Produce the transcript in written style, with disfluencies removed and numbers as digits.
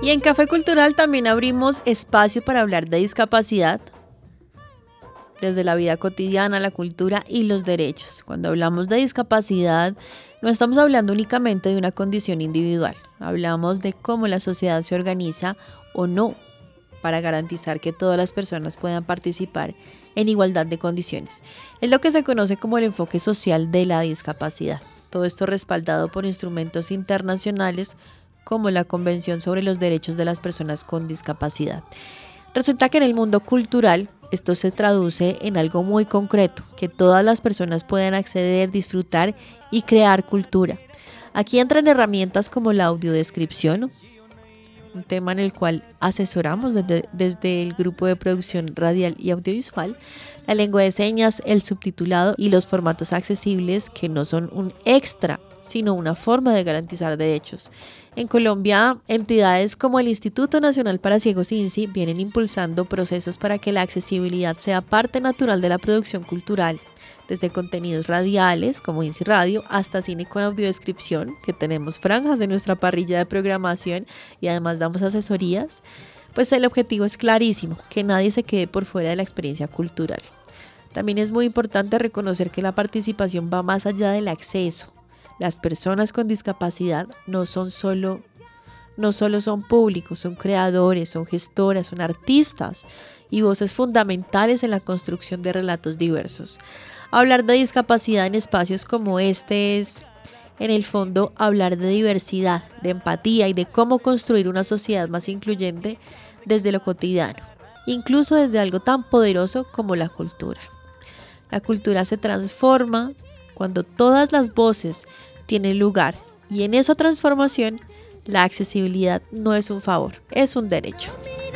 Y en Café Cultural también abrimos espacio para hablar de discapacidad, desde la vida cotidiana, la cultura y los derechos. Cuando hablamos de discapacidad, no estamos hablando únicamente de una condición individual. Hablamos de cómo la sociedad se organiza o no para garantizar que todas las personas puedan participar en igualdad de condiciones. Es lo que se conoce como el enfoque social de la discapacidad. Todo esto respaldado por instrumentos internacionales como la Convención sobre los Derechos de las Personas con Discapacidad. Resulta que en el mundo cultural esto se traduce en algo muy concreto, que todas las personas puedan acceder, disfrutar y crear cultura. Aquí entran herramientas como la audiodescripción, un tema en el cual asesoramos desde el grupo de producción radial y audiovisual, la lengua de señas, el subtitulado y los formatos accesibles que no son un extra, sino una forma de garantizar derechos. En Colombia, entidades como el Instituto Nacional para Ciegos INCI vienen impulsando procesos para que la accesibilidad sea parte natural de la producción cultural, desde contenidos radiales como INCI Radio hasta cine con audiodescripción, que tenemos franjas de nuestra parrilla de programación y además damos asesorías. Pues el objetivo es clarísimo, que nadie se quede por fuera de la experiencia cultural. También es muy importante reconocer que la participación va más allá del acceso. Las personas con discapacidad no solo son públicos, son creadores, son gestoras, son artistas y voces fundamentales en la construcción de relatos diversos. Hablar de discapacidad en espacios como este es, en el fondo, hablar de diversidad, de empatía y de cómo construir una sociedad más incluyente desde lo cotidiano, incluso desde algo tan poderoso como la cultura. La cultura se transforma cuando todas las voces tienen lugar y en esa transformación la accesibilidad no es un favor, es un derecho.